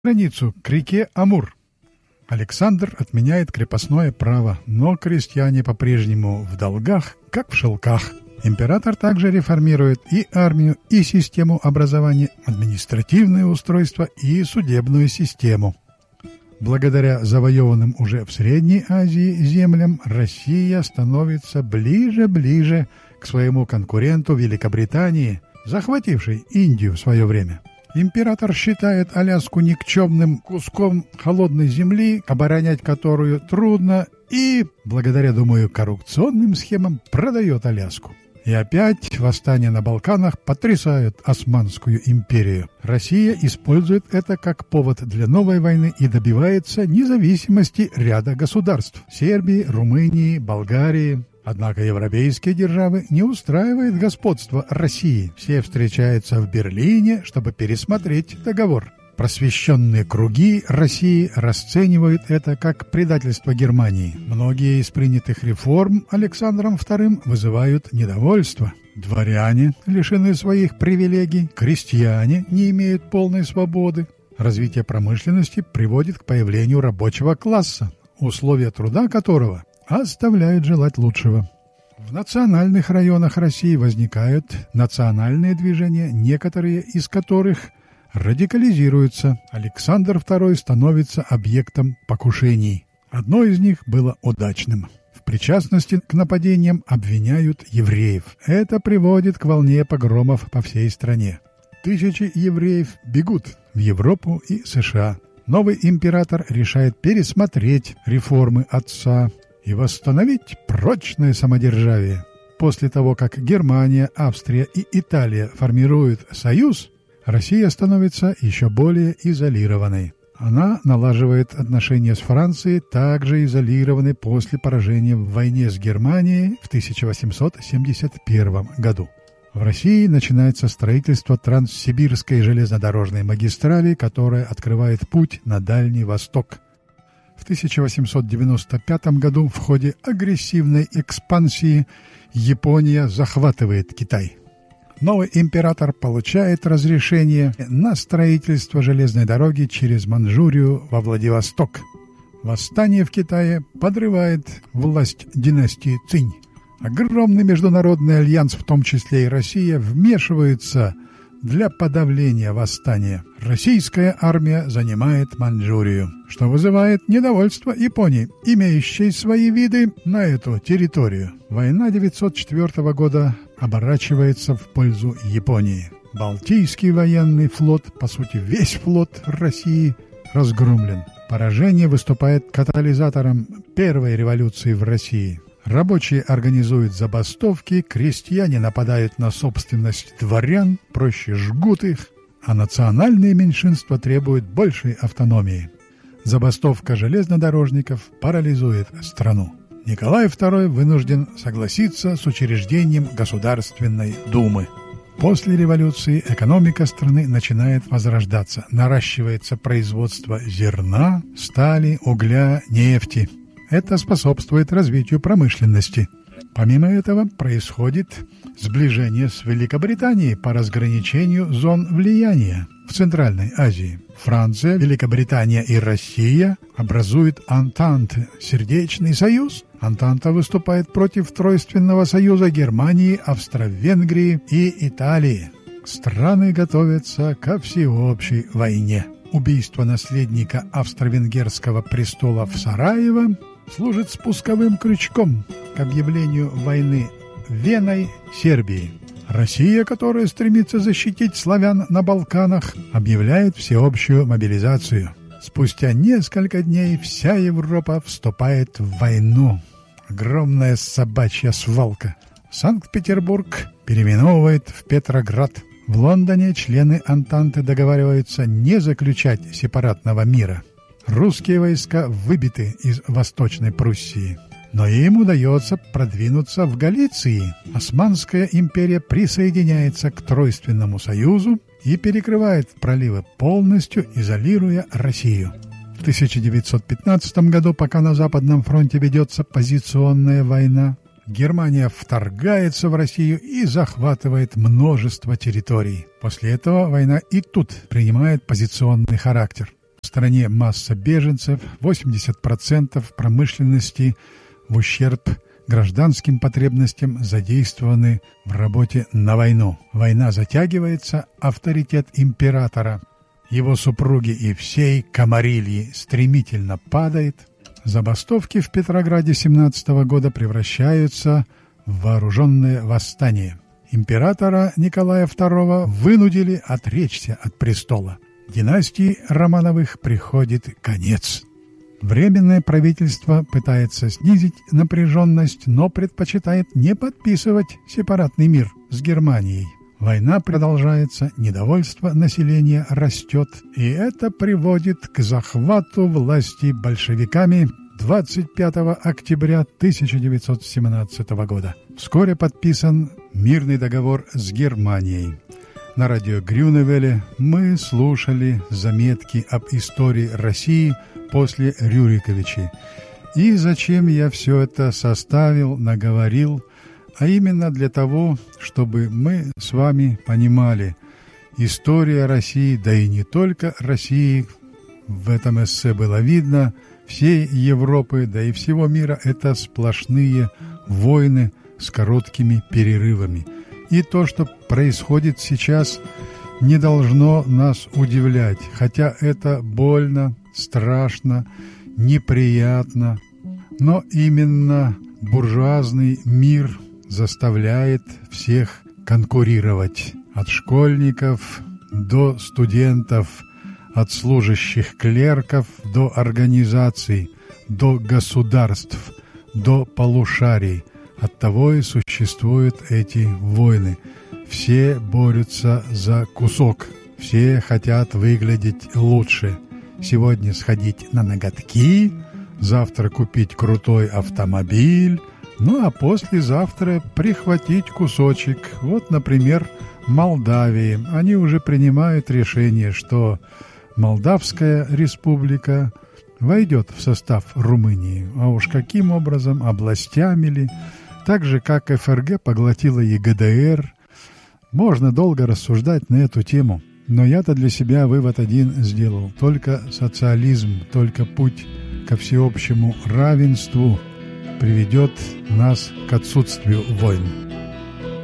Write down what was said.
границу к реке Амур. Александр отменяет крепостное право, но крестьяне по-прежнему в долгах, как в шелках. Император также реформирует и армию, и систему образования, административное устройство и судебную систему. Благодаря завоеванным уже в Средней Азии землям Россия становится ближе к своему конкуренту Великобритании, захватившей Индию в свое время. Император считает Аляску никчемным куском холодной земли, оборонять которую трудно, и, благодаря, думаю, коррупционным схемам, продает Аляску. И опять восстания на Балканах потрясают Османскую империю. Россия использует это как повод для новой войны и добивается независимости ряда государств – Сербии, Румынии, Болгарии. Однако европейские державы не устраивает господство России. Все встречаются в Берлине, чтобы пересмотреть договор. Просвещенные круги России расценивают это как предательство Германии. Многие из принятых реформ Александром II вызывают недовольство. Дворяне лишены своих привилегий, крестьяне не имеют полной свободы. Развитие промышленности приводит к появлению рабочего класса, условия труда которого оставляют желать лучшего. В национальных районах России возникают национальные движения, некоторые из которых радикализируются. Александр II становится объектом покушений. Одно из них было удачным. В причастности к нападениям обвиняют евреев. Это приводит к волне погромов по всей стране. Тысячи евреев бегут в Европу и США. Новый император решает пересмотреть реформы отца и восстановить прочное самодержавие. После того, как Германия, Австрия и Италия формируют союз, Россия становится еще более изолированной. Она налаживает отношения с Францией, также изолированной после поражения в войне с Германией в 1871 году. В России начинается строительство Транссибирской железнодорожной магистрали, которая открывает путь на Дальний Восток. В 1895 году в ходе агрессивной экспансии Япония захватывает Китай. Новый император получает разрешение на строительство железной дороги через Манчжурию во Владивосток. Восстание в Китае подрывает власть династии Цинь. Огромный международный альянс, в том числе и Россия, вмешивается для подавления восстания. Российская армия занимает Манчжурию, что вызывает недовольство Японии, имеющей свои виды на эту территорию. Война 904 года оборачивается в пользу Японии. Балтийский военный флот, по сути весь флот России, разгромлен. Поражение выступает катализатором первой революции в России. Рабочие организуют забастовки, крестьяне нападают на собственность дворян, проще жгут их, а национальные меньшинства требуют большей автономии. Забастовка железнодорожников парализует страну. Николай II вынужден согласиться с учреждением Государственной Думы. После революции экономика страны начинает возрождаться. Наращивается производство зерна, стали, угля, нефти. Это способствует развитию промышленности. Помимо этого происходит сближение с Великобританией по разграничению зон влияния в Центральной Азии. Франция, Великобритания и Россия образуют Антанте, сердечный союз. Антанта выступает против Тройственного союза Германии, Австро-Венгрии и Италии. Страны готовятся ко всеобщей войне. Убийство наследника австро-венгерского престола в Сараево служит спусковым крючком к объявлению войны Веной Сербии. Россия, которая стремится защитить славян на Балканах, объявляет всеобщую мобилизацию. Спустя несколько дней вся Европа вступает в войну. Огромная собачья свалка. Санкт-Петербург переименовывает в Петроград. В Лондоне члены Антанты договариваются не заключать сепаратного мира. Русские войска выбиты из Восточной Пруссии. Но им удается продвинуться в Галиции. Османская империя присоединяется к Тройственному союзу и перекрывает проливы, полностью изолируя Россию. В 1915 году, пока на Западном фронте ведется позиционная война, Германия вторгается в Россию и захватывает множество территорий. После этого война и тут принимает позиционный характер. В стране масса беженцев, 80% промышленности в ущерб гражданским потребностям задействованы в работе на войну. Война затягивается, авторитет императора, его супруги и всей Камарильи стремительно падает. Забастовки в Петрограде 17 года превращаются в вооруженное восстание. Императора Николая II вынудили отречься от престола. Династии Романовых приходит конец. Временное правительство пытается снизить напряженность, но предпочитает не подписывать сепаратный мир с Германией. Война продолжается, недовольство населения растет, и это приводит к захвату власти большевиками 25 октября 1917 года. Вскоре подписан мирный договор с Германией. На радио Грюневеле мы слушали заметки об истории России после Рюриковичей. И зачем я все это составил, наговорил, а именно для того, чтобы мы с вами понимали, история России, да и не только России, в этом эссе было видно, всей Европы, да и всего мира – это сплошные войны с короткими перерывами. И то, что происходит сейчас, не должно нас удивлять, хотя это больно, страшно, неприятно, но именно буржуазный мир заставляет всех конкурировать, от школьников до студентов, от служащих клерков до организаций, до государств, до полушарий. Оттого и существуют эти войны. Все борются за кусок, все хотят выглядеть лучше. Сегодня сходить на ноготки, завтра купить крутой автомобиль, ну а послезавтра прихватить кусочек. Вот, например, Молдавии. Они уже принимают решение, что Молдавская республика войдет в состав Румынии. А уж каким образом, областями ли, так же, как ФРГ поглотила и ГДР. Можно долго рассуждать на эту тему. Но я-то для себя вывод один сделал. Только социализм, только путь ко всеобщему равенству приведет нас к отсутствию войн.